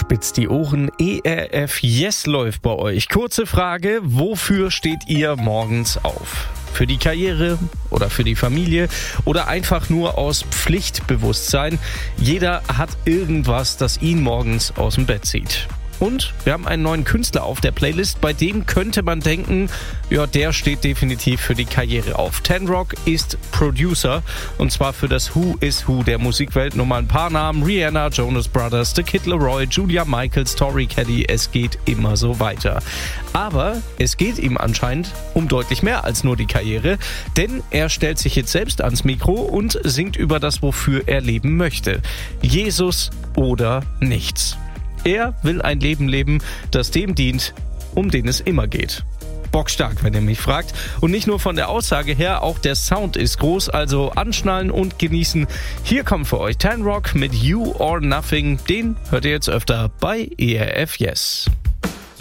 Spitzt die Ohren, ERF Yes läuft bei euch. Kurze Frage, wofür steht ihr morgens auf? Für die Karriere oder für die Familie oder einfach nur aus Pflichtbewusstsein? Jeder hat irgendwas, das ihn morgens aus dem Bett zieht. Und wir haben einen neuen Künstler auf der Playlist, bei dem könnte man denken, ja, der steht definitiv für die Karriere auf. Tanrock ist Producer und zwar für das Who is Who der Musikwelt. Nur mal ein paar Namen: Rihanna, Jonas Brothers, The Kid Laroi, Julia Michaels, Tori Kelly. Es geht immer so weiter. Aber es geht ihm anscheinend um deutlich mehr als nur die Karriere, denn er stellt sich jetzt selbst ans Mikro und singt über das, wofür er leben möchte. Jesus oder nichts. Er will ein Leben leben, das dem dient, um den es immer geht. Bockstark, wenn ihr mich fragt. Und nicht nur von der Aussage her, auch der Sound ist groß, also anschnallen und genießen. Hier kommt für euch Tanrock mit You or Nothing. Den hört ihr jetzt öfter bei ERF Yes.